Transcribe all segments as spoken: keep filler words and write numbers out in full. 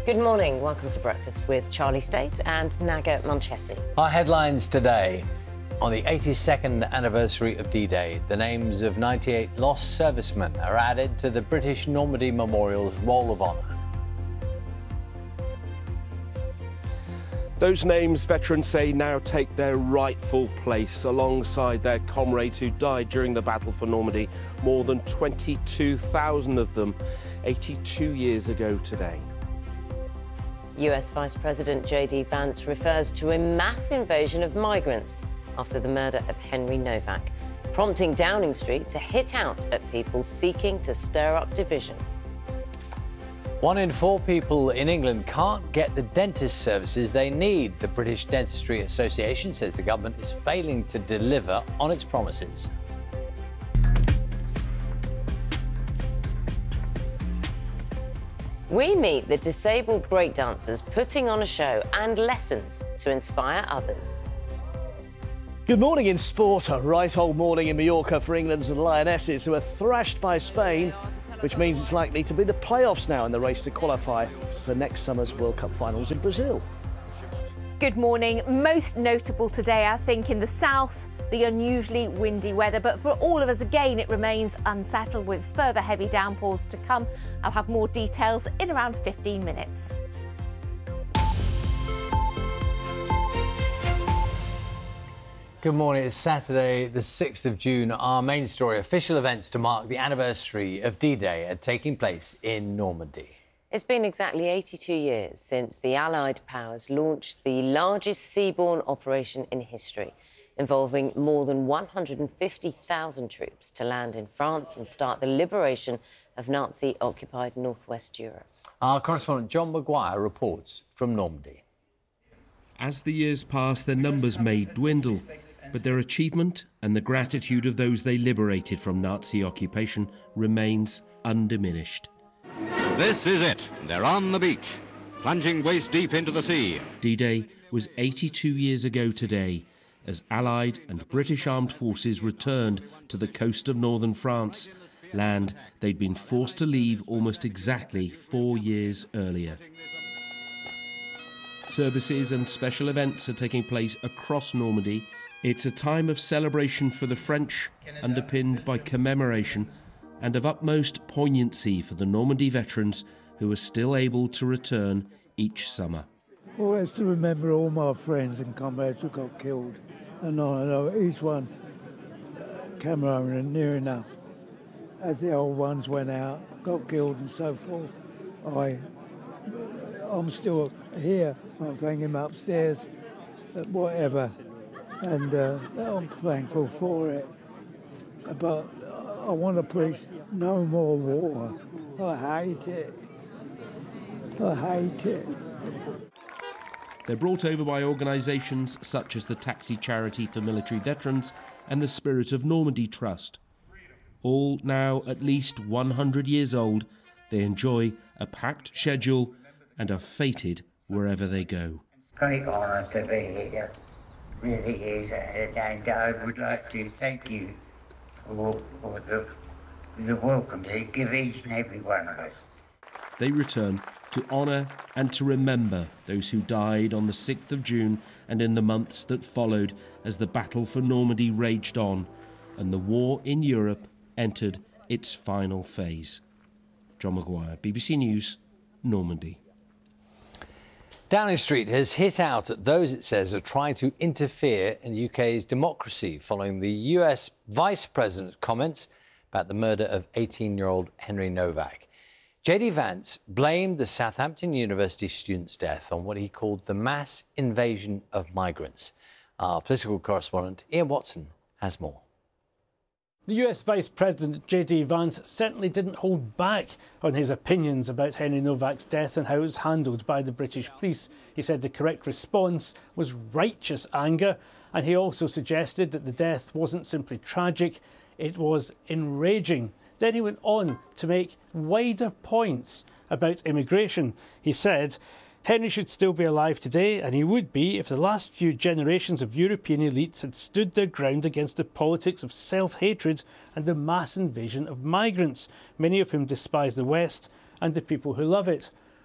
Good morning. Welcome to Breakfast with Charlie State and Naga Manchetti. Our headlines today. On the eighty-second anniversary of D-Day, the names of ninety-eight lost servicemen are added to the British Normandy Memorial's Roll of Honour. Those names, veterans say, now take their rightful place alongside their comrades who died during the Battle for Normandy, more than twenty-two thousand of them, eighty-two years ago today. U S Vice President J D Vance refers to a mass invasion of migrants after the murder of Henry Novak, prompting Downing Street to hit out at people seeking to stir up division. One in four people in England can't get the dentist services they need. The British Dentistry Association says the government is failing to deliver on its promises. We meet the disabled breakdancers putting on a show and lessons to inspire others. Good morning in sport. A right old morning in Mallorca for England's Lionesses, who are thrashed by Spain, which means it's likely to be the playoffs now in the race to qualify for next summer's World Cup finals in Brazil. Good morning. Most notable today, I think, in the south, the unusually windy weather. But for all of us, again, it remains unsettled with further heavy downpours to come. I'll have more details in around fifteen minutes. Good morning. It's Saturday, the sixth of June. Our main story, official events to mark the anniversary of D-Day are taking place in Normandy. It's been exactly eighty-two years since the Allied powers launched the largest seaborne operation in history, involving more than one hundred fifty thousand troops to land in France and start the liberation of Nazi-occupied northwest Europe. Our correspondent John Maguire reports from Normandy. As the years pass, their numbers may dwindle, but their achievement and the gratitude of those they liberated from Nazi occupation remains undiminished. This is it. They're on the beach, plunging waist deep into the sea. D-Day was eighty-two years ago today, as Allied and British armed forces returned to the coast of northern France, land they'd been forced to leave almost exactly four years earlier. Services and special events are taking place across Normandy. It's a time of celebration for the French, underpinned by commemoration, and of utmost poignancy for the Normandy veterans who are still able to return each summer. Always to remember all my friends and comrades who got killed, and I know each one uh, came around and near enough. As the old ones went out, got killed and so forth, I, I'm still here. I'm thanking him upstairs, whatever, and uh, I'm thankful for it. But I want to preach no more war. I hate it. I hate it. They're brought over by organisations such as the Taxi Charity for Military Veterans and the Spirit of Normandy Trust. All now at least one hundred years old, they enjoy a packed schedule and are fated wherever they go. Great honour to be here, really is, and I would like to thank you for, for the, the welcome they give each and every one of us. They return to honour and to remember those who died on the sixth of June and in the months that followed as the battle for Normandy raged on and the war in Europe entered its final phase. John Maguire, B B C News, Normandy. Downing Street has hit out at those it says are trying to interfere in the U K's democracy following the U S Vice President's comments about the murder of eighteen-year-old Henry Novak. J D Vance blamed the Southampton University student's death on what he called the mass invasion of migrants. Our political correspondent Ian Watson has more. The U S Vice President J D Vance certainly didn't hold back on his opinions about Henry Novak's death and how it was handled by the British police. He said the correct response was righteous anger, and he also suggested that the death wasn't simply tragic, it was enraging. Then he went on to make wider points about immigration. He said, Henry should still be alive today, and he would be if the last few generations of European elites had stood their ground against the politics of self-hatred and the mass invasion of migrants, many of whom despise the West and the people who love it.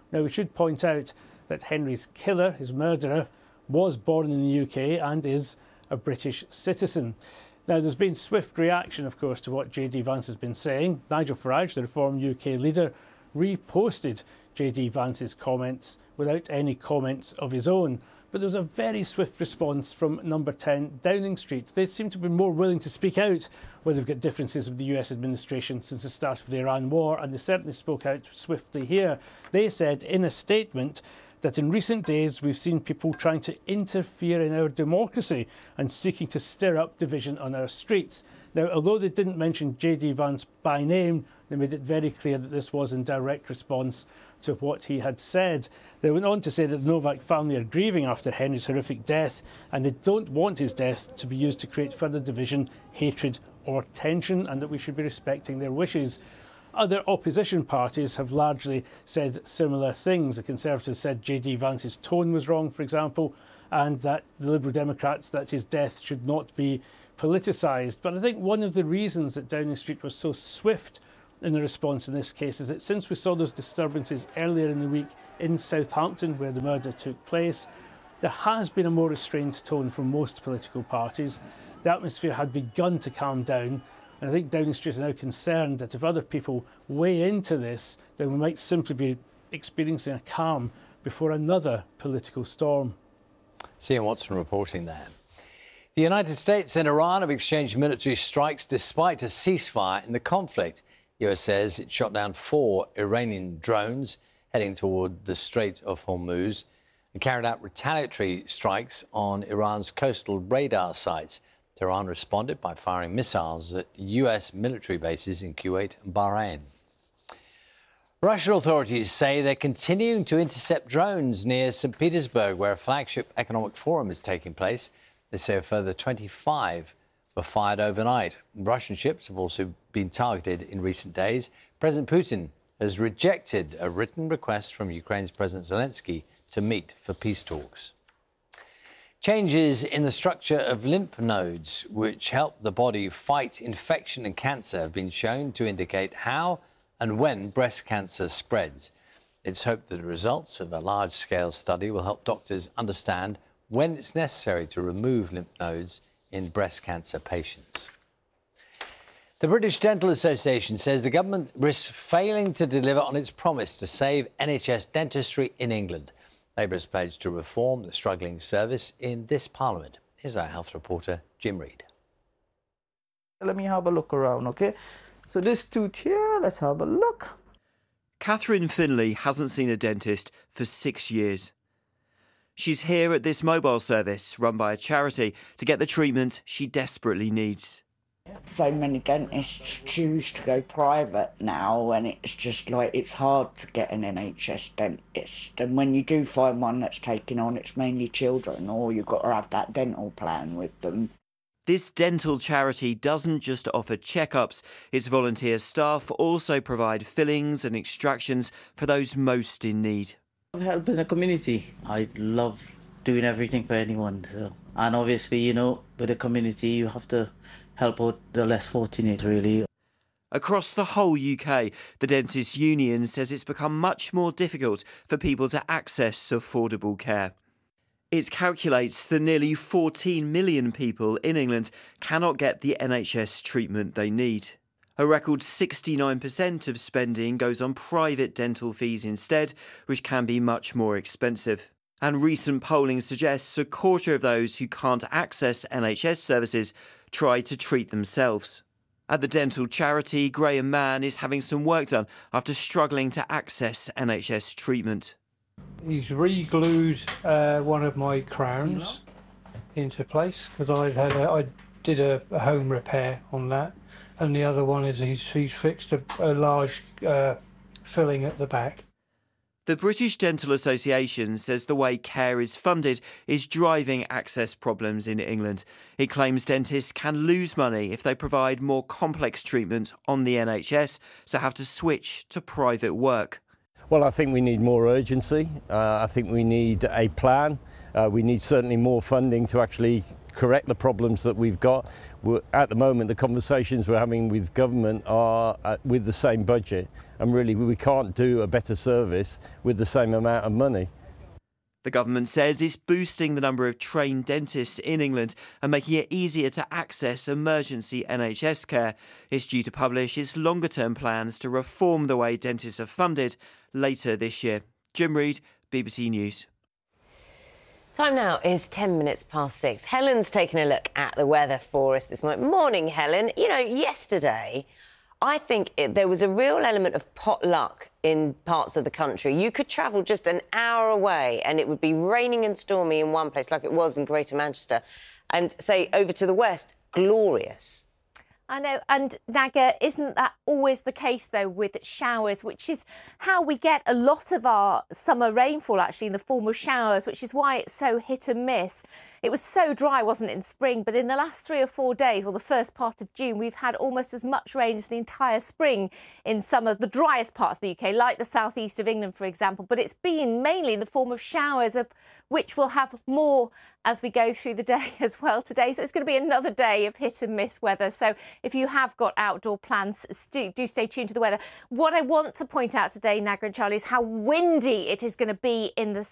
Now, we should point out that Henry's killer, his murderer, was born in the U K and is a British citizen. Now, there's been swift reaction, of course, to what J D Vance has been saying. Nigel Farage, the Reform U K leader, reposted J D Vance's comments without any comments of his own. But there was a very swift response from number ten Downing Street. They seem to be more willing to speak out where they've got differences with the U S administration since the start of the Iran war, and they certainly spoke out swiftly here. They said in a statement that in recent days we've seen people trying to interfere in our democracy and seeking to stir up division on our streets. Now, although they didn't mention J D Vance by name, they made it very clear that this was in direct response to what he had said. They went on to say that the Novak family are grieving after Henry's horrific death, and they don't want his death to be used to create further division, hatred or tension, and that we should be respecting their wishes. Other opposition parties have largely said similar things. The Conservatives said J D Vance's tone was wrong, for example, and that the Liberal Democrats, that his death should not be politicised. But I think one of the reasons that Downing Street was so swift in the response in this case is that since we saw those disturbances earlier in the week in Southampton, where the murder took place, there has been a more restrained tone from most political parties. The atmosphere had begun to calm down, and I think Downing Street are now concerned that if other people weigh into this, then we might simply be experiencing a calm before another political storm. Cian Watson reporting there. The United States and Iran have exchanged military strikes despite a ceasefire in the conflict. The U S says it shot down four Iranian drones heading toward the Strait of Hormuz and carried out retaliatory strikes on Iran's coastal radar sites. Tehran responded by firing missiles at U S military bases in Kuwait and Bahrain. Russian authorities say they're continuing to intercept drones near Saint Petersburg, where a flagship economic forum is taking place. They say a further twenty-five were fired overnight. Russian ships have also been targeted in recent days. President Putin has rejected a written request from Ukraine's President Zelensky to meet for peace talks. Changes in the structure of lymph nodes, which help the body fight infection and cancer, have been shown to indicate how and when breast cancer spreads. It's hoped that the results of a large-scale study will help doctors understand when it's necessary to remove lymph nodes in breast cancer patients. The British Dental Association says the government risks failing to deliver on its promise to save N H S dentistry in England. Labour has pledged to reform the struggling service in this Parliament. Here's our health reporter, Jim Reid. Let me have a look around, OK? So this tooth here, let's have a look. Catherine Finlay hasn't seen a dentist for six years. She's here at this mobile service run by a charity to get the treatment she desperately needs. So many dentists choose to go private now, and it's just like it's hard to get an N H S dentist. And when you do find one that's taken on, it's mainly children, or you've got to have that dental plan with them. This dental charity doesn't just offer checkups. Its volunteer staff also provide fillings and extractions for those most in need. Helping the community. I love doing everything for anyone. So. And obviously, you know, with the community, you have to help out the less fortunate, really. Across the whole U K, the Dentists' Union says it's become much more difficult for people to access affordable care. It calculates that nearly fourteen million people in England cannot get the N H S treatment they need. A record sixty-nine percent of spending goes on private dental fees instead, which can be much more expensive. And recent polling suggests a quarter of those who can't access N H S services try to treat themselves. At the dental charity, Graham Mann is having some work done after struggling to access N H S treatment. He's re-glued uh, one of my crowns into place because I had a, I did a, a home repair on that, and the other one is he's, he's fixed a, a large uh, filling at the back. The British Dental Association says the way care is funded is driving access problems in England. It claims dentists can lose money if they provide more complex treatment on the N H S, so have to switch to private work. Well, I think we need more urgency. Uh, I think we need a plan. Uh, we need certainly more funding to actually correct the problems that we've got. We're, at the moment, the conversations we're having with government are uh, with the same budget, and really we can't do a better service with the same amount of money. The government says it's boosting the number of trained dentists in England and making it easier to access emergency N H S care. It's due to publish its longer-term plans to reform the way dentists are funded later this year. Jim Reid, B B C News. Time now is ten minutes past six. Helen's taken a look at the weather for us this morning. Morning, Helen. You know, yesterday, I think it, there was a real element of potluck in parts of the country. You could travel just an hour away and it would be raining and stormy in one place, like it was in Greater Manchester, and, say, over to the west, glorious. I know, and Naga, isn't that always the case, though, with showers, which is how we get a lot of our summer rainfall, actually, in the form of showers, which is why it's so hit and miss. It was so dry, wasn't it, in spring, but in the last three or four days, well, the first part of June, we've had almost as much rain as the entire spring in some of the driest parts of the U K, like the southeast of England, for example, but it's been mainly in the form of showers, of which we'll have more as we go through the day as well today. So it's going to be another day of hit and miss weather. So if you have got outdoor plans, do, do stay tuned to the weather. What I want to point out today, Naga and Charlie, is how windy it is going to be in the